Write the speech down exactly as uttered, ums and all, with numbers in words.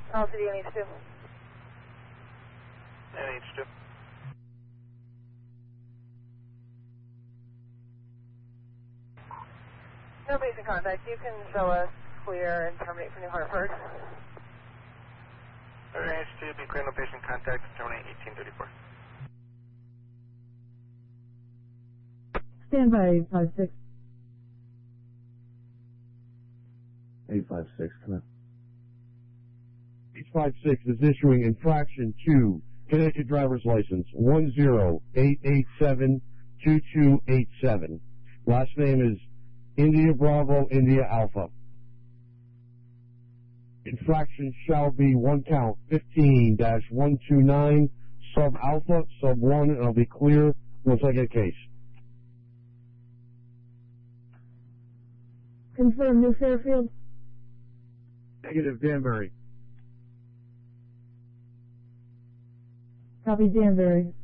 L C D N H two. N H two. No basic contact. You can show us clear and terminate for New Hartford. N H two, be clear, no patient contact, terminate eighteen thirty-four. Stand by eight five six. eight five six, come in. eight five six is issuing infraction to Connecticut driver's license one zero eight eight seven two two eight seven. Last name is India Bravo India Alpha. Infraction shall be one count fifteen dash one two nine sub alpha sub one, and I'll be clear once I get a case. Confirm New Fairfield. Negative, Danbury. Copy Danbury.